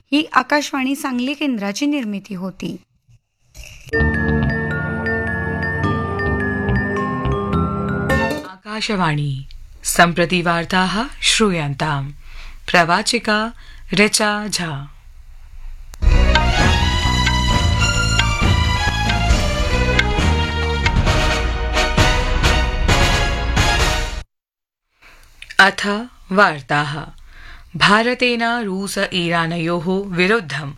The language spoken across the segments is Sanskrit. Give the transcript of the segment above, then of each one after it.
ही आकाशवाणी सांगली केंद्राची निर्मिती होती. आकाशवाणी सम्प्रति वार्ताः श्रूयन्ताम्. प्रवाचिका ऋचा झा. अथ वार्ताः. भारतेन रूस ईरानयोः विरुद्धं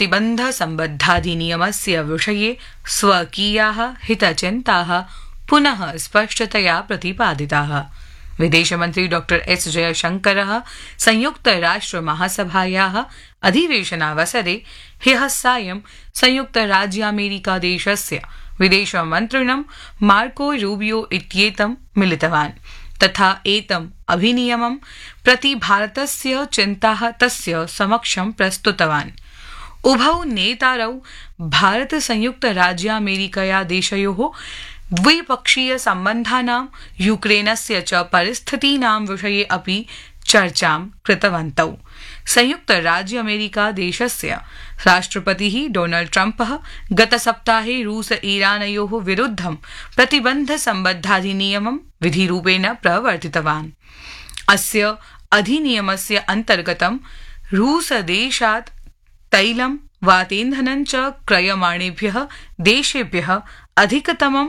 प्रतिबन्धसम्बद्धाधिनियमस्य विषये स्वकीयाः हितचिन्ताः पुनः स्पष्टतया प्रतिपादिताः. विदेशमन्त्री डॉ एस जयशंकरः संयुक्तराष्ट्रमहासभायाः अधिवेशनावसरे ह्यः सायं संयुक्तराज्यामेरिकादेशस्य विदेशमन्त्रिणं मार्को रूबियो इत्येतं मिलितवान् तथा एतम् अभिनियमं प्रति भारतस्य चिन्ताः तस्य समक्षं प्रस्तुतवान्. उभौ नेतारौ भारत संयुक्तराज्यामेरिकया देशयोः द्विपक्षीय सम्बन्धानां यूक्रेनस्य च परिस्थितीनां विषये अपि चर्चां कृतवन्तौ. संयुक्तराज्यामेरिका देशस्य राष्ट्रपतिः डोनाल्ड ट्रम्पः गतसप्ताहे रूस ईरानयोः विरुद्धं प्रतिबन्धसम्बद्धाधिनियमं विधिरूपेण प्रवर्तितवान्. अस्य अधिनियमस्य अन्तर्गतं रूसदेशात् तैलं वातेन्धनं च क्रयमाणेभ्यः देशेभ्यः अधिकतमं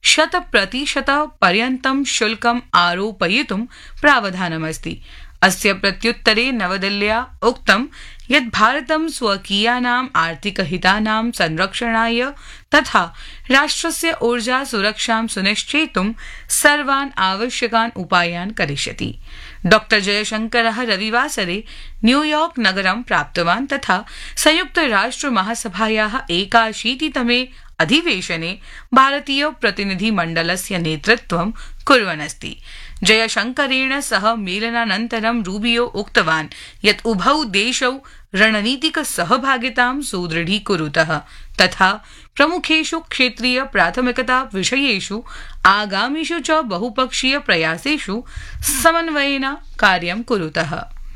100% पर्यन्तं शुल्कम् आरोपयितुं प्रावधानमस्ति. अस्य प्रत्युत्तरे नवदिल्ल्या उक्तं यत् भारतं स्वकीयानाम् आर्थिकहितानां संरक्षणाय तथा राष्ट्रस्य ऊर्जा सुरक्षां सुनिश्चेतुं सर्वान् आवश्यकान् उपायान् करिष्यति. डॉ जयशंकरः रविवासरे न्यूयॉर्क नगरं प्राप्तवान् तथा संयुक्तराष्ट्रमहासभायाः 81तमे अधिवेशने भारतीय प्रतिनिधिमण्डलस्य नेतृत्वं कुर्वन् अस्ति. जयशंकरेण सह मेलनानन्तरं रूबियो उक्तवान् यत् उभौ देशौ रणनीतिक सहभागितां सुदृढीकुरुतः तथा प्रमुखेषु क्षेत्रीय प्राथमिकता विषयेषु आगामिषु च बहुपक्षीय प्रयासेषु समन्वयेन कार्यं कुरुतः.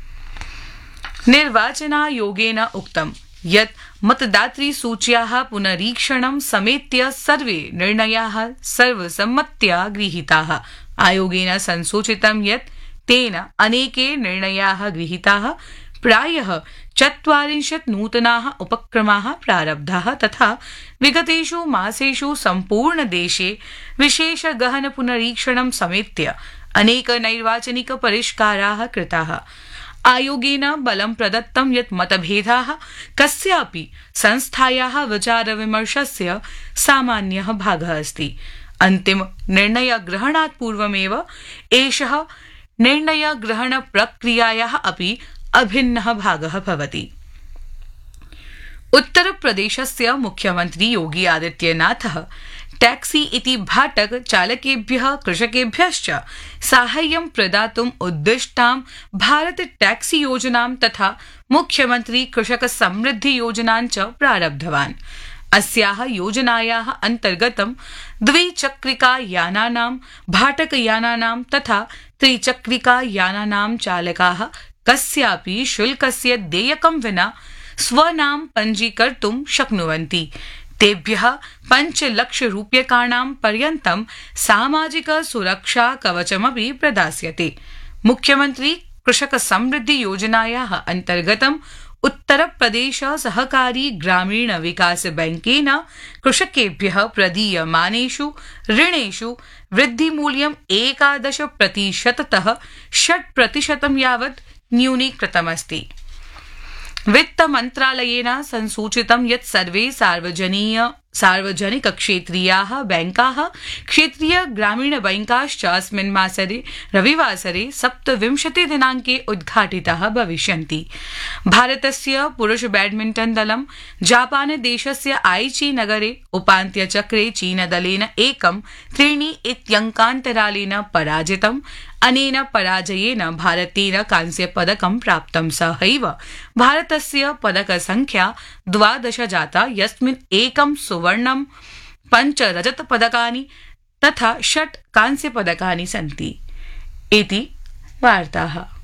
निर्वाचनायोगेन उक्तं यत् मतदातृसूच्याः पुनरीक्षणं समेत्य सर्वे निर्णयाः सर्वसम्मत्या गृहीताः. आयोगेन संसूचितं यत् तेन अनेके निर्णयाः गृहीताः. प्रायः 40 नूतनाः उपक्रमाः प्रारब्धाः तथा विगतेषु मासेषु सम्पूर्णदेशे विशेष गहन पुनरीक्षणं समेत्य अनेक नैर्वाचनिक परिष्काराः कृताः. आयोगेन बलं प्रदत्तं यत् मतभेदाः कस्यापि संस्थायाः विचारविमर्शस्य सामान्यः भागः अस्ति. अन्तिम निर्णयग्रहणात् पूर्वमेव एषः निर्णयग्रहणप्रक्रियायाः अपि अभिन्नः भागः भवति. उत्तरप्रदेशस्य मुख्यमन्त्री योगी आदित्यनाथः टैक्सी इति भाटक चालकेभ्यः कृषकेभ्यश्च साहाय्यं प्रदातुम् उद्दिष्टां भारत टैक्सी योजनां तथा मुख्यमन्त्री कृषक समृद्धि योजनां च प्रारब्धवान्. अस्याः योजनायाः अन्तर्गतं द्विचक्रिकायानानां भाटकयानानां तथा त्रिचक्रिकायानानां चालकाः कस्यापि शुल्कस्य देयकं विना स्वनाम पञ्जीकर्तुं शक्नुवन्ति. तेभ्यः 5 लक्षरूप्यकाणां पर्यन्तं सामाजिक सुरक्षा कवचमपि प्रदास्यते. मुख्यमन्त्री कृषक समृद्धि योजनायाः अन्तर्गतं उत्तरप्रदेश सहकारी ग्रामीण विकास बैंकेन कृषकेभ्यः प्रदीयमानेषु ऋणेषु वृद्धिमूल्यं 11% 6% यावत् न्यूनीकृतमस्ति. वित्तमन्त्रालयेन संसूचितं यत् सर्वे सार्वजनिकक्षेत्रीयाः बैंकाः क्षेत्रीय ग्रामीण बैंकाश्च अस्मिन् मासरे रविवासरे 27 दिनाङ्के उद्घाटिताः भविष्यन्ति. भारतस्य पुरुष बैडमिण्टन दलं जापानदेशस्य आइची नगरे उपान्त्यचक्रे चीनदलेन 1-3 इत्यङ्कान्तरालेन पराजितम्. अनेन पराजयेन भारतेन कांस्यपदकं प्राप्तं. सहैव भारतस्य पदकसंख्या 12 जाता यस्मिन् 1 सुवर्णं 5 रजतपदकानि तथा 6 कांस्यपदकानि सन्ति. इति वार्ताः.